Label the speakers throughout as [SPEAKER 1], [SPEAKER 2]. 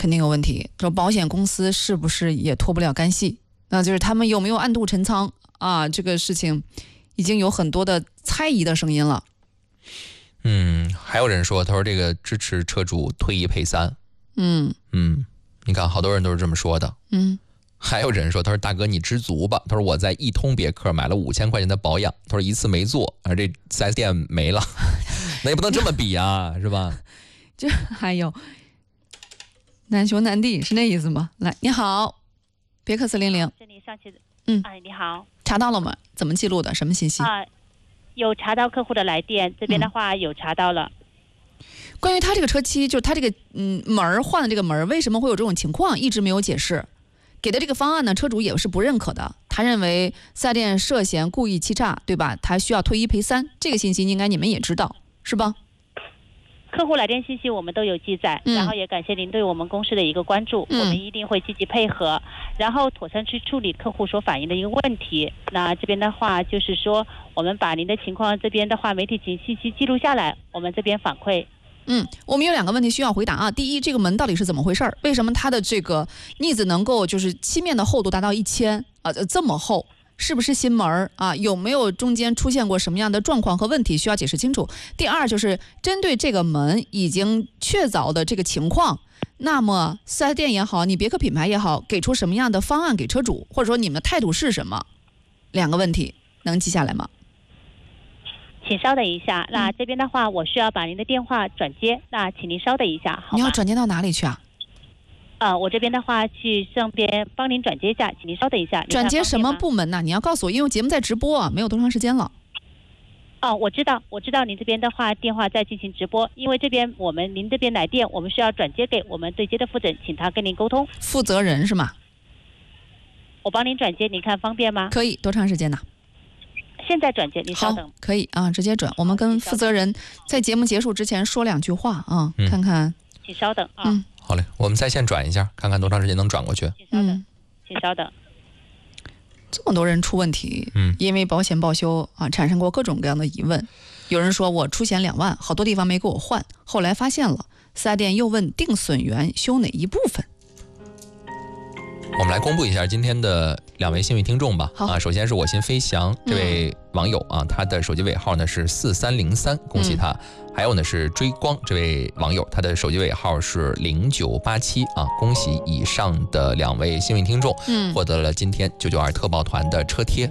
[SPEAKER 1] 肯定有问题。说保险公司是不是也脱不了干系？那就是他们有没有暗度陈仓啊？这个事情已经有很多的猜疑的声音了。
[SPEAKER 2] 还有人说，他说这个支持车主退1赔3。你看好多人都是这么说的。还有人说，他说大哥你知足吧，他说我在一通别克买了5000块钱的保养，他说一次没做，而这 4S 店没了，那也不能这么比啊，是吧？
[SPEAKER 1] 这还有难兄难弟是那意思吗？来，你好，别克400，
[SPEAKER 3] 这里上去的，你好，
[SPEAKER 1] 查到了吗？怎么记录的？什么信息？
[SPEAKER 3] 有查到客户的来电，这边的话有查到了。
[SPEAKER 1] 关于他这个车漆，就是他这个门换的这个门，为什么会有这种情况，一直没有解释。给的这个方案呢，车主也是不认可的。他认为4S店涉嫌故意欺诈，对吧？他需要退1赔3，这个信息应该你们也知道，是吧？
[SPEAKER 3] 客户来电信息我们都有记载，然后也感谢您对我们公司的一个关注，我们一定会积极配合，然后妥善去处理客户所反映的一个问题。那这边的话就是说，我们把您的情况这边的话媒体信息记录下来，我们这边反馈。
[SPEAKER 1] 我们有2个问题需要回答啊。第一，这个门到底是怎么回事？为什么它的这个腻子能够就是漆面的厚度达到1000这么厚？是不是新门啊？有没有中间出现过什么样的状况和问题需要解释清楚？第二，就是针对这个门已经确凿的这个情况，那么4S店也好，你别克品牌也好，给出什么样的方案给车主，或者说你们的态度是什么？2个问题能记下来吗？
[SPEAKER 3] 请稍等一下，那这边的话我需要把您的电话转接，那请您稍等一下，好吗？
[SPEAKER 1] 你要转接到哪里去啊？
[SPEAKER 3] 我这边的话去上边帮您转接一下，请您稍等一下。
[SPEAKER 1] 转接什么部门呢？你要告诉我，因为节目在直播啊，没有多长时间了。
[SPEAKER 3] 我知道您这边的话电话在进行直播，因为这边您这边来电，我们需要转接给我们对接的负责人，请他跟您沟通。
[SPEAKER 1] 负责人是吗？
[SPEAKER 3] 我帮您转接，您看方便吗？
[SPEAKER 1] 可以，多长时间呢？
[SPEAKER 3] 现在转接，你稍等。
[SPEAKER 1] 好，可以啊，直接转。我们跟负责人在节目结束之前说2句话啊，看看。
[SPEAKER 3] 请稍等啊。
[SPEAKER 2] 好嘞，我们在线转一下，看看多长时间能转过去。
[SPEAKER 3] 请稍等，请稍等。
[SPEAKER 1] 这么多人出问题，因为保险报修啊，产生过各种各样的疑问。有人说我出险2万，好多地方没给我换，后来发现了，4S店又问定损源修哪一部分。
[SPEAKER 2] 我们来公布一下今天的2位幸运听众吧。首先是我心飞翔这位网友啊，他的手机尾号呢是4303，恭喜他。还有呢是追光这位网友，他的手机尾号是0987啊，恭喜以上的2位幸运听众，获得了今天992特报团的车贴。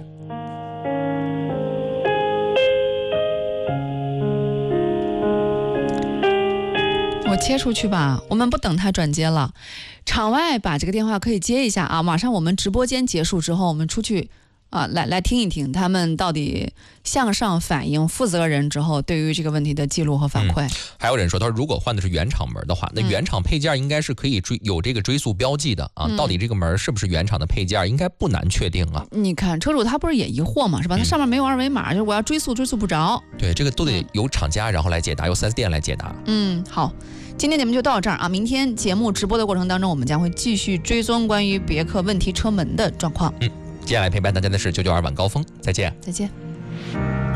[SPEAKER 1] 我切出去吧，我们不等他转接了，场外把这个电话可以接一下啊。马上我们直播间结束之后，我们出去啊，来听一听他们到底向上反映负责人之后对于这个问题的记录和反馈。
[SPEAKER 2] 还有人说，他说如果换的是原厂门的话，那原厂配件应该是可以有这个追溯标记的啊。到底这个门是不是原厂的配件，应该不难确定啊。
[SPEAKER 1] 你看车主他不是也疑惑嘛，是吧？他上面没有2维码，就是我要追溯不着。
[SPEAKER 2] 对，这个都得由厂家然后来解答，由4S店来解答。
[SPEAKER 1] 好。今天节目就到这儿啊！明天节目直播的过程当中，我们将会继续追踪关于别克问题车门的状况。
[SPEAKER 2] 接下来陪伴大家的是992晚高峰，再见。
[SPEAKER 1] 再见。